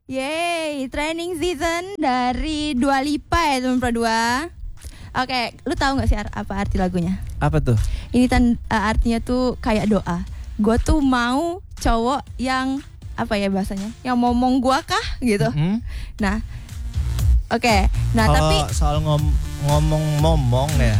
Yeay, training season dari Dua Lipa ya teman Pro 2. Oke, lu tahu gak sih apa arti lagunya? Apa tuh? Ini artinya tuh kayak doa. Gue tuh mau cowok yang, apa ya bahasanya, yang ngomong gua kah gitu. Nah, oke. Nah kalau tapi soal ngomong ya.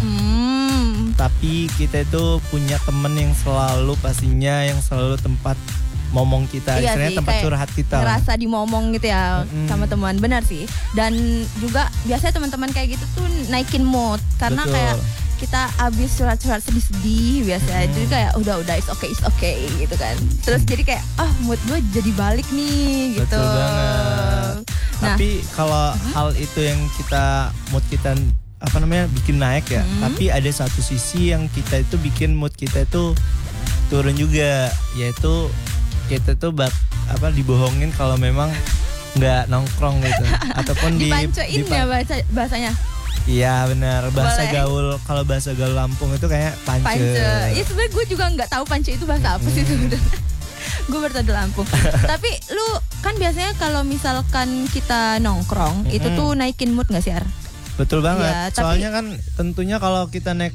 Tapi kita itu punya temen yang selalu pastinya yang selalu tempat momong kita, iya istilahnya sih, tempat curhat kita. Ngerasa dimomong gitu ya sama teman, benar sih. Dan juga biasanya teman-teman kayak gitu tuh naikin mood karena Betul. kayak kita abis curhat-curhat sedih-sedih biasa, jadi kayak udah it's okay gitu kan. Terus jadi kayak mood gue jadi balik nih gitu. Betul banget. Nah, tapi kalau hal itu yang mood kita bikin naik ya. Tapi ada satu sisi yang kita itu bikin mood kita itu turun juga, yaitu kita tuh dibohongin kalau memang nggak nongkrong gitu ataupun dipancoin ya bahasanya. Iya benar, bahasa Boleh. gaul, kalau bahasa gaul Lampung itu kayak pance. Ya sebenarnya gue juga nggak tahu pance itu bahasa apa sih sebenarnya. Gue baru tahu di Lampung. Tapi lu kan biasanya kalau misalkan kita nongkrong itu tuh naikin mood nggak sih Ar? Betul banget. Iya, Soalnya kan tentunya kalau kita naik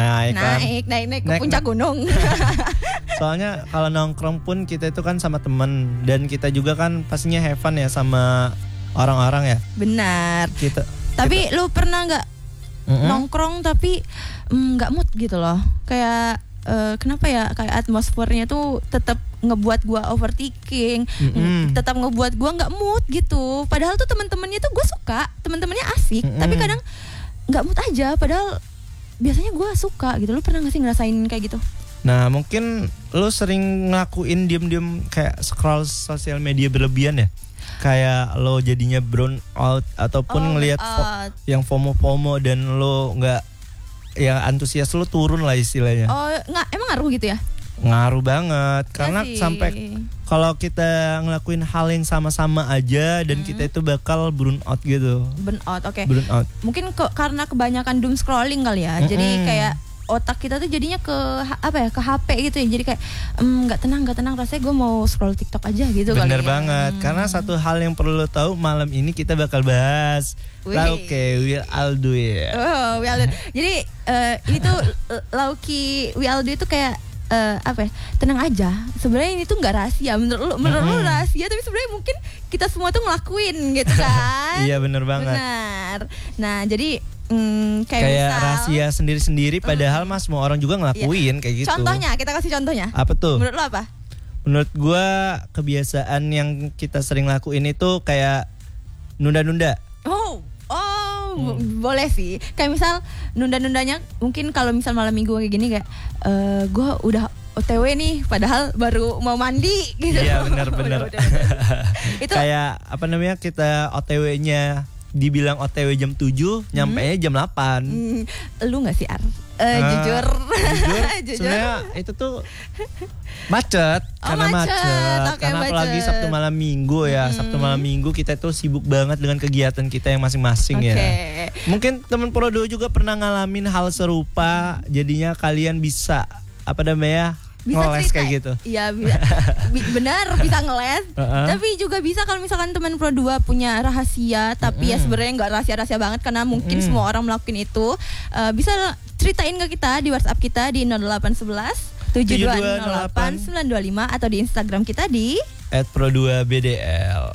ke puncak gunung. Soalnya kalau nongkrong pun kita itu kan sama temen, dan kita juga kan pastinya have fun ya sama orang-orang ya. Benar. Tapi lu pernah nggak nongkrong tapi nggak mood gitu loh? Kayak kenapa ya? Kayak atmosfernya tuh tetap ngebuat gua overthinking, tetap ngebuat gua nggak mood gitu. Padahal tuh teman-temannya tuh gua suka, teman-temannya asik, tapi kadang nggak mood aja. Padahal biasanya gua suka gitu. Lu pernah nggak sih ngerasain kayak gitu? Nah mungkin lu sering ngelakuin diem-diem kayak scroll sosial media berlebihan ya? Kayak lo jadinya brown out ataupun ngelihat yang FOMO dan lo nggak, ya antusias lo turun lah istilahnya. Emang ngaruh gitu ya? Ngaruh banget karena sih. sampai kalau kita ngelakuin hal yang sama-sama aja dan kita itu bakal burn out gitu. Burn out, oke. Burn out. Mungkin karena kebanyakan doom scrolling kali ya. Jadi kayak otak kita tuh jadinya ke HP gitu ya. Jadi kayak nggak tenang rasanya gue mau scroll TikTok aja gitu. Bener kali ya. banget. Karena satu hal yang perlu lo tahu, malam ini kita bakal bahas Lauke We All Do It. We All Do It. Jadi ini tuh Lauke We All Do It itu kayak tenang aja. Sebenarnya ini tuh nggak rahasia. Menurut lu rahasia, tapi sebenarnya mungkin kita semua tuh ngelakuin gitu kan. Iya bener banget. Benar. Nah jadi kayak misal, rahasia sendiri-sendiri padahal mas semua orang juga ngelakuin kayak gitu. Contohnya, kita kasih contohnya. Apa tuh? Menurut lo apa? Menurut gue kebiasaan yang kita sering lakuin itu kayak nunda-nunda. Boleh sih. Kayak misal nunda-nundanya mungkin kalau misal malam minggu kayak gini kayak gue udah OTW nih padahal baru mau mandi gitu. Iya benar. Itu kayak kita OTW-nya dibilang OTW jam 7, nyampenya jam 8. Lu gak sih Ar? Jujur. Sebenarnya itu tuh macet. Karena macet. Karena apalagi Sabtu malam minggu ya. Sabtu malam minggu kita tuh sibuk banget dengan kegiatan kita yang masing-masing ya. Mungkin teman Prodo juga pernah ngalamin hal serupa. Jadinya kalian bisa ngeles kayak gitu. Iya benar bisa ngeles. Tapi juga bisa kalau misalkan teman Pro 2 punya rahasia, tapi ya sebenarnya nggak rahasia banget karena mungkin semua orang melakukan itu. Bisa ceritain ke kita di WhatsApp kita di 0811 7208 925 atau di Instagram kita di @pro2bdl.